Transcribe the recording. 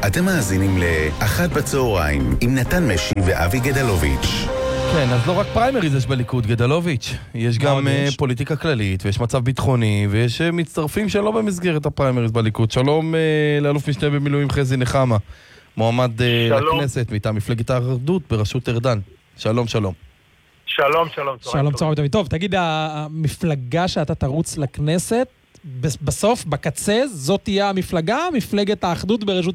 אתם מאזינים לאחת בצהריים עם נתן משי ואבי גדלוביץ'. כן, אז לא רק פריימריז יש בליכוד, גדלוביץ'. יש גם פוליטיקה כללית, ויש מצב ביטחוני, ויש מצטרפים שלא במסגרת הפריימריז בליכוד. שלום לאלוף משנה במילואים חזי נחמה, מועמד לכנסת מטעם מפלגת האחדות בראשות ארדן. שלום, שלום. שלום. שלום, צהריים טובים. טוב, תגיד, המפלגה שאתה תרוץ לכנסת, בסוף, בקצה, זאת תהיה המפלגה, מפלגת האחדות בראשות